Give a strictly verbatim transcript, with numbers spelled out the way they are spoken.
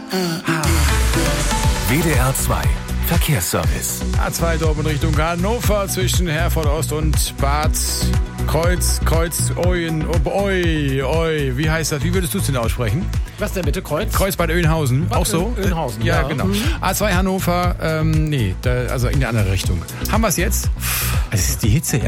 W D R zwei Verkehrsservice. A zwei Dortmund Richtung Hannover zwischen Herford Ost und Bad Kreuz, Kreuz, Oien, Oi, Oi. Wie heißt das? Wie würdest du es denn aussprechen? Was denn bitte? Kreuz? Kreuz Bad Oeynhausen. Bad Auch so? Oeynhausen, ja. ja. genau. Mhm. A zwei Hannover, ähm, nee, da, also in die andere Richtung. Haben wir es jetzt? Es ist die Hitze, ja.